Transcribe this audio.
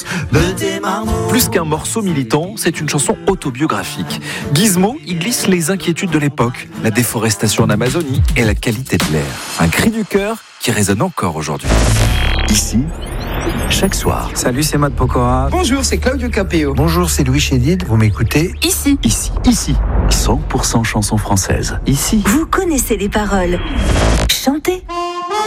de tes marmots. Plus qu'un morceau militant, c'est une chanson autobiographique. Gizmo y glisse les inquiétudes de l'époque, la déforestation en Amazonie et la qualité de l'air. Un cri du cœur qui résonne encore aujourd'hui. Ici, chaque soir. Salut, c'est Matt Pokora. Bonjour, c'est Claudio Capéo. Bonjour, c'est Louis Chédid. Vous m'écoutez? Ici. 100% chansons françaises. Ici. Vous connaissez les paroles. Chantez.